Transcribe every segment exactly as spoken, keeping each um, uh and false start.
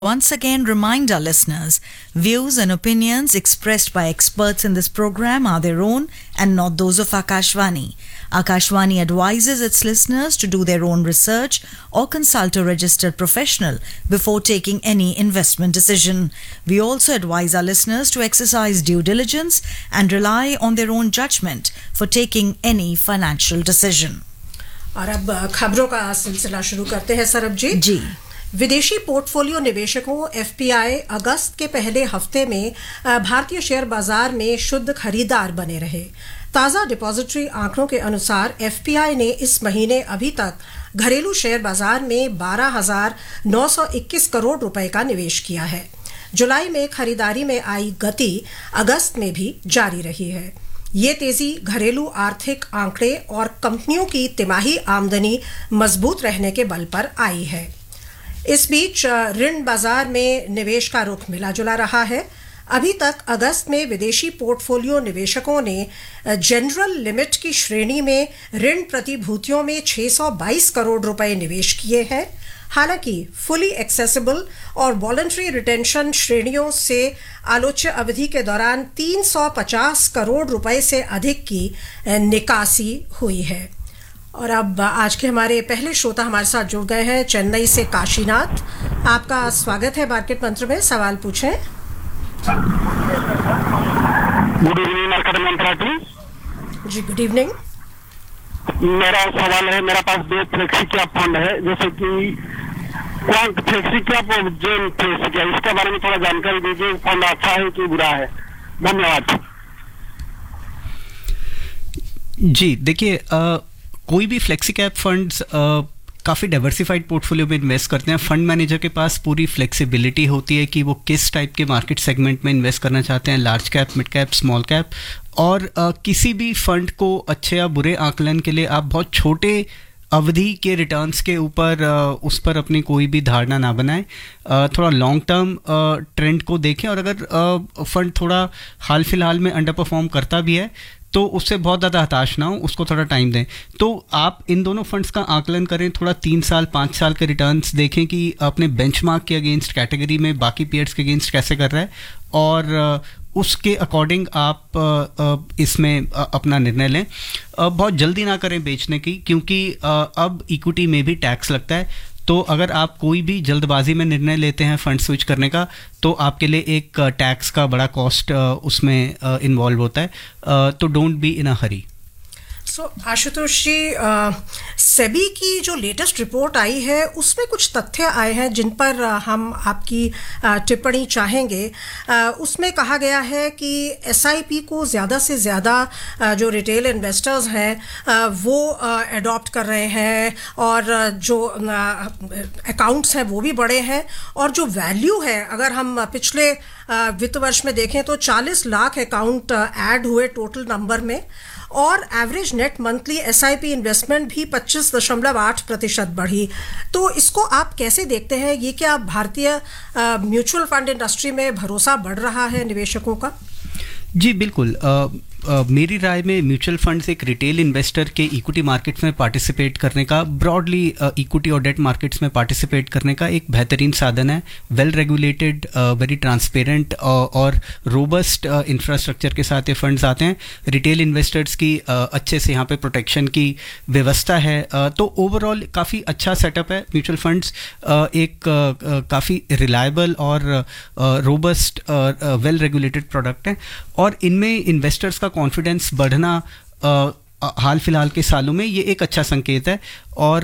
Once again, remind our listeners, views and opinions expressed by experts in this program are their own and not those of Akashvani. Akashvani advises its listeners to do their own research or consult a registered professional before taking any investment decision. We also advise our listeners to exercise due diligence and rely on their own judgment for taking any financial decision. और अब खबरों का सिलसिला शुरू करते हैं सरब जी जी विदेशी पोर्टफोलियो निवेशकों एफपीआई अगस्त के पहले हफ्ते में भारतीय शेयर बाजार में शुद्ध खरीदार बने रहे। ताज़ा डिपॉजिटरी आंकड़ों के अनुसार एफपीआई ने इस महीने अभी तक घरेलू शेयर बाजार में बारह हज़ार नौ सौ इक्कीस करोड़ रुपए का निवेश किया है। जुलाई में खरीदारी में आई गति अगस्त में भी जारी रही है। ये तेजी घरेलू आर्थिक आंकड़े और कंपनियों की तिमाही आमदनी मजबूत रहने के बल पर आई है। इस बीच ऋण बाजार में निवेश का रुख मिला जुला रहा है। अभी तक अगस्त में विदेशी पोर्टफोलियो निवेशकों ने जनरल लिमिट की श्रेणी में ऋण प्रतिभूतियों में छह सौ बाईस करोड़ रुपए निवेश किए हैं। हालांकि फुली एक्सेसिबल और वॉलंटरी रिटेंशन श्रेणियों से आलोच्य अवधि के दौरान तीन सौ पचास करोड़ रुपए से अधिक की निकासी हुई है। और अब आज के हमारे पहले श्रोता हमारे साथ जुड़ गए हैं चेन्नई से काशीनाथ। आपका स्वागत है मार्केट मंत्र में, सवाल पूछें। गुड इवनिंग मार्केट मंत्रा टी जी गुड इवनिंग। मेरा सवाल है, मेरा पास दो फ्लेक्सी कैप फंड है, जैसे कि क्वांट फ्लेक्सी कैप और जेन फ्लेक्सी कैप, इसके बारे में थोड़ा जानकारी दीजिए। फंड अच्छा है कि बुरा है? धन्यवाद जी। देखिए, कोई भी फ्लेक्सी कैप फंड्स काफ़ी डाइवर्सिफाइड पोर्टफोलियो में इन्वेस्ट करते हैं। फंड मैनेजर के पास पूरी फ्लेक्सिबिलिटी होती है कि वो किस टाइप के मार्केट सेगमेंट में इन्वेस्ट करना चाहते हैं, large cap, mid cap, small cap. और uh, किसी भी फंड को अच्छे या बुरे आकलन के लिए आप बहुत छोटे अवधि के रिटर्न्स के ऊपर uh, उस पर अपनी कोई भी धारणा ना बनाएं। uh, थोड़ा लॉन्ग टर्म ट्रेंड को देखें, और अगर uh, फंड थोड़ा हाल फिलहाल में अंडर परफॉर्म करता भी है तो उससे बहुत ज़्यादा हताश ना हो, उसको थोड़ा टाइम दें। तो आप इन दोनों फंड्स का आकलन करें, थोड़ा तीन साल पाँच साल के रिटर्न्स देखें कि अपने बेंचमार्क के अगेंस्ट, कैटेगरी में बाकी पीयर्स के अगेंस्ट कैसे कर रहा है, और उसके अकॉर्डिंग आप इसमें अपना निर्णय लें। बहुत जल्दी ना करें बेचने की, क्योंकि अब इक्विटी में भी टैक्स लगता है। तो अगर आप कोई भी जल्दबाजी में निर्णय लेते हैं फंड स्विच करने का, तो आपके लिए एक टैक्स का बड़ा कॉस्ट उसमें इन्वॉल्व होता है। तो don't be in a Hari. So so, Ashutosh जी, सेबी की जो लेटेस्ट रिपोर्ट आई है उसमें कुछ तथ्य आए हैं जिन पर आ, हम आपकी आ, टिप्पणी चाहेंगे। आ, उसमें कहा गया है कि एसआईपी को ज़्यादा से ज़्यादा जो रिटेल इन्वेस्टर्स हैं आ, वो अडॉप्ट कर रहे हैं, और जो अकाउंट्स हैं वो भी बड़े हैं, और जो वैल्यू है, अगर हम पिछले वित्त वर्ष में देखें तो चालीस लाख अकाउंट ऐड हुए टोटल नंबर में, और average net monthly SIP investment भी पच्चीस दशमलव आठ प्रतिशत बढ़ी। तो इसको आप कैसे देखते हैं? ये क्या भारतीय म्यूचुअल फंड इंडस्ट्री में भरोसा बढ़ रहा है निवेशकों का? जी बिल्कुल। आ, आ, मेरी राय में म्यूचुअल फंड्स एक रिटेल इन्वेस्टर के इक्विटी मार्केट्स में पार्टिसिपेट करने का, ब्रॉडली इक्विटी और डेट मार्केट्स में पार्टिसिपेट करने का एक बेहतरीन साधन है। वेल रेगुलेटेड, वेरी ट्रांसपेरेंट और रोबस्ट इंफ्रास्ट्रक्चर के साथ ये फंड्स आते हैं। रिटेल इन्वेस्टर्स की uh, अच्छे से यहाँ पे प्रोटेक्शन की व्यवस्था है। uh, तो ओवरऑल काफ़ी अच्छा सेटअप है। म्यूचुअल फंड्स uh, एक uh, काफ़ी रिलायबल और रोबस्ट वेल रेगुलेटेड प्रोडक्ट है, और इनमें इन्वेस्टर्स का कॉन्फिडेंस बढ़ना आ, हाल फिलहाल के सालों में ये एक अच्छा संकेत है। और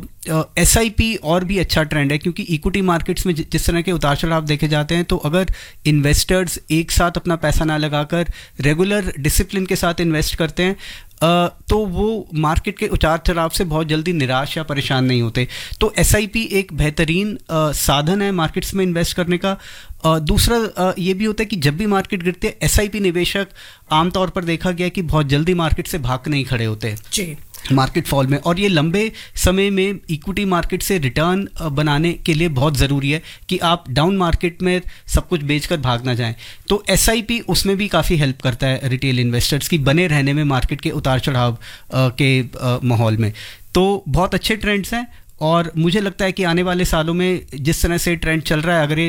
एसआईपी और भी अच्छा ट्रेंड है, क्योंकि इक्विटी मार्केट्स में जिस तरह के उतार चढ़ाव देखे जाते हैं, तो अगर इन्वेस्टर्स एक साथ अपना पैसा ना लगाकर रेगुलर डिसिप्लिन के साथ इन्वेस्ट करते हैं, Uh, तो वो मार्केट के उतार चढ़ाव से बहुत जल्दी निराश या परेशान नहीं होते। तो एसआईपी एक बेहतरीन uh, साधन है मार्केट्स में इन्वेस्ट करने का। uh, दूसरा uh, ये भी होता है कि जब भी मार्केट गिरती है, एसआईपी निवेशक आमतौर पर देखा गया कि बहुत जल्दी मार्केट से भाग नहीं खड़े होते जी मार्केट फॉल में, और ये लंबे समय में इक्विटी मार्केट से रिटर्न बनाने के लिए बहुत ज़रूरी है कि आप डाउन मार्केट में सब कुछ बेचकर भाग ना जाएं। तो एसआईपी उसमें भी काफ़ी हेल्प करता है रिटेल इन्वेस्टर्स की बने रहने में मार्केट के उतार चढ़ाव के माहौल में। तो बहुत अच्छे ट्रेंड्स हैं, और मुझे लगता है कि आने वाले सालों में जिस तरह से ट्रेंड चल रहा है, अगर ये